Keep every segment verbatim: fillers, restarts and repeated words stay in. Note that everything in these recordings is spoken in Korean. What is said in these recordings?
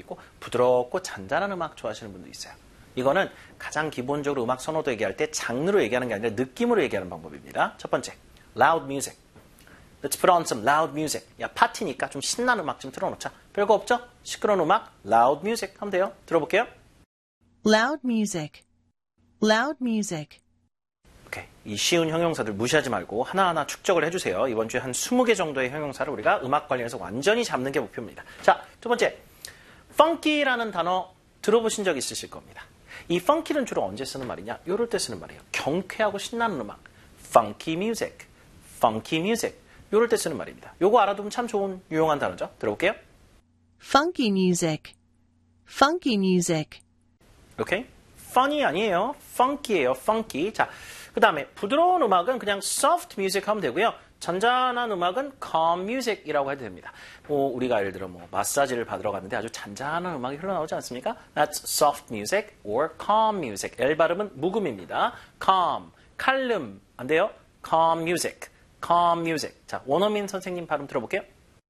있고 부드럽고 잔잔한 음악 좋아하시는 분도 있어요. 이거는 가장 기본적으로 음악 선호도 얘기할 때 장르로 얘기하는 게 아니라 느낌으로 얘기하는 방법입니다. 첫 번째, loud music. Let's put on some loud music. 야, 파티니까 좀 신나는 음악 좀 틀어놓자. 별거 없죠? 시끄러운 음악, loud music 하면 돼요. 들어볼게요. Loud music. Loud music. 오케이. 이 쉬운 형용사들 무시하지 말고 하나하나 축적을 해주세요. 이번 주에 한 스무 개 정도의 형용사를 우리가 음악 관련해서 완전히 잡는 게 목표입니다. 자, 두 번째, funky라는 단어 들어보신 적 있으실 겁니다. 이 funky는 주로 언제 쓰는 말이냐? 이럴 때 쓰는 말이에요. 경쾌하고 신나는 음악. funky music. funky music. 이럴 때 쓰는 말입니다. 요거 알아두면 참 좋은 유용한 단어죠. 들어볼게요. Funky music. Funky music. 오케이? funny 아니에요. funky예요. funky. 자, 그 다음에 부드러운 음악은 그냥 soft music 하면 되고요. 잔잔한 음악은 calm music이라고 해도 됩니다. 뭐 우리가 예를 들어 뭐 마사지를 받으러 갔는데 아주 잔잔한 음악이 흘러나오지 않습니까? That's soft music or calm music. L 발음은 묵음입니다. calm, 칼름 안 돼요? calm music, calm music. 자, 원어민 선생님 발음 들어볼게요.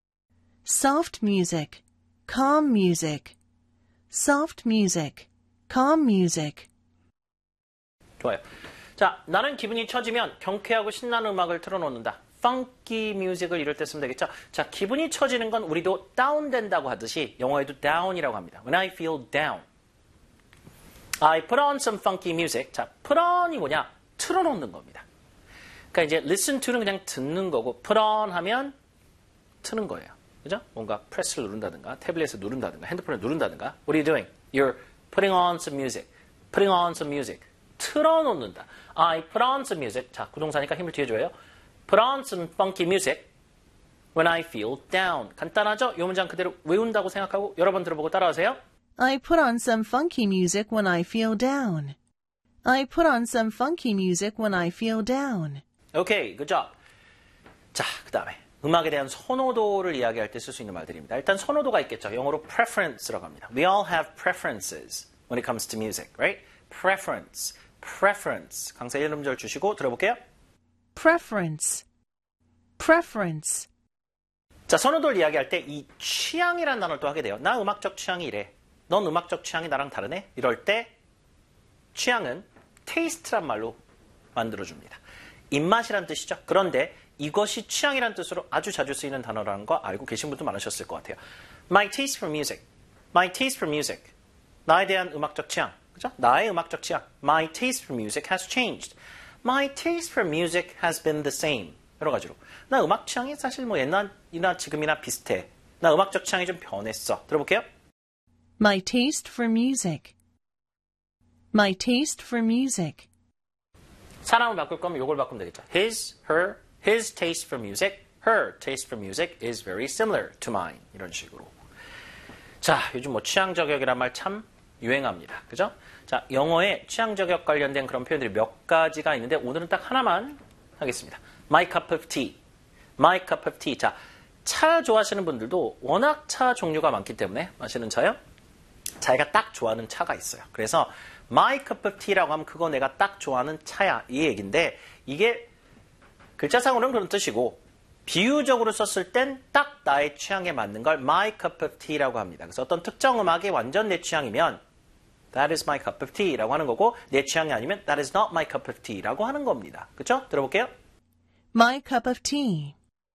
Soft music. Calm music. Soft music. Calm music. 좋아요. 자, 나는 기분이 처지면 경쾌하고 신나는 음악을 틀어놓는다. funky music을 이럴 때 쓰면 되겠죠. 자, 기분이 처지는 건 우리도 다운된다고 하듯이 영어에도 down이라고 합니다. When I feel down. I put on some funky music. 자, put on이 뭐냐? 틀어놓는 겁니다. 그러니까 이제 listen to는 그냥 듣는 거고 put on 하면 트는 거예요. 그죠? 뭔가 프레스를 누른다든가 태블릿을 누른다든가 핸드폰을 누른다든가 What are you doing? You're putting on some music. Putting on some music. 틀어놓는다. I put on some music. 자, 구동사니까 힘을 뒤에 줘요. Put on some funky music when I feel down. 간단하죠? 이 문장 그대로 외운다고 생각하고 여러 번 들어보고 따라하세요. I put on some funky music when I feel down. I put on some funky music when I feel down. 오케이, good job. 자, 그 다음에 음악에 대한 선호도를 이야기할 때 쓸 수 있는 말들입니다. 일단 선호도가 있겠죠. 영어로 preference라고 합니다. We all have preferences when it comes to music, right? Preference, preference. 강사 이름절 주시고 들어볼게요. Preference. Preference. 자, 선호도를 이야기할 때 이 취향이라는 단어를 또 하게 돼요. 나 음악적 취향이 이래. 넌 음악적 취향이 나랑 다르네? 이럴 때 취향은 taste란 말로 만들어줍니다. 입맛이란 뜻이죠. 그런데 이것이 취향이란 뜻으로 아주 자주 쓰이는 단어라는 거 알고 계신 분도 많으셨을 것 같아요. My taste for music. My taste for music. 나에 대한 음악적 취향. 그죠? 나의 음악적 취향. My taste for music has changed. My taste for music has been the same. 여러 가지로. 나 음악 취향이 사실 뭐 옛날이나 지금이나 비슷해. 나 음악적 취향이 좀 변했어. 들어볼게요. My taste for music. My taste for music. 사람을 바꿀 거면 이걸 바꾸면 되겠죠. His, her, his taste for music, her taste for music is very similar to mine. 이런 식으로. 자, 요즘 뭐 취향 저격이란 말 참 유행합니다. 그죠? 자, 영어에 취향 저격 관련된 그런 표현들이 몇 가지가 있는데 오늘은 딱 하나만 하겠습니다. My cup of tea. My cup of tea. 자, 차 좋아하시는 분들도 워낙 차 종류가 많기 때문에 마시는 차요? 자기가 딱 좋아하는 차가 있어요. 그래서 My cup of tea라고 하면 그거 내가 딱 좋아하는 차야. 이 얘기인데 이게 글자상으로는 그런 뜻이고 비유적으로 썼을 땐 딱 나의 취향에 맞는 걸 My cup of tea라고 합니다. 그래서 어떤 특정 음악이 완전 내 취향이면 That is my cup of tea라고 하는 거고 내 취향이 아니면 That is not my cup of tea라고 하는 겁니다. 그렇죠? 들어볼게요. My cup of tea.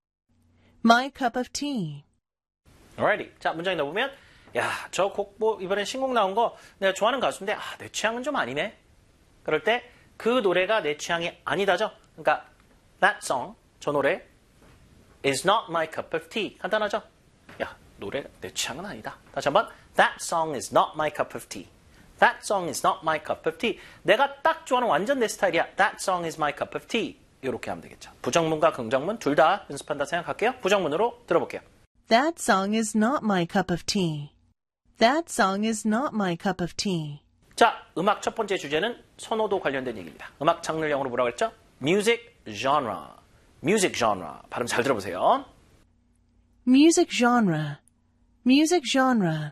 My cup of tea. Alrighty. 자, 문장에 넣어보면 야, 저 곡 뭐 이번에 신곡 나온 거 내가 좋아하는 가수인데 아, 내 취향은 좀 아니네. 그럴 때 그 노래가 내 취향이 아니다죠. 그러니까 that song, 저 노래 is not my cup of tea. 간단하죠? 야, 노래 내 취향은 아니다. 다시 한번 that song is not my cup of tea. That song is not my cup of tea. 내가 딱 좋아하는 완전 내 스타일이야. That song is my cup of tea. 이렇게 하면 되겠죠. 부정문과 긍정문 둘 다 연습한다 생각할게요. 부정문으로 들어볼게요. That song is not my cup of tea. That song is not my cup of tea. 자, 음악 첫 번째 주제는 선호도 관련된 얘기입니다. 음악 장르 영어로 뭐라고 했죠? Music genre. Music genre. 발음 잘 들어보세요. Music genre. Music genre.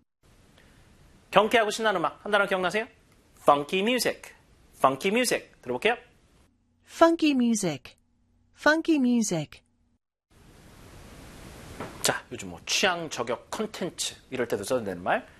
경쾌하고 신나는 음악. 한 단어 기억나세요? Funky music. Funky music. 들어볼게요. Funky music. Funky music. 자, 요즘 뭐 취향 저격 컨텐츠 이럴 때도 써도 되는 말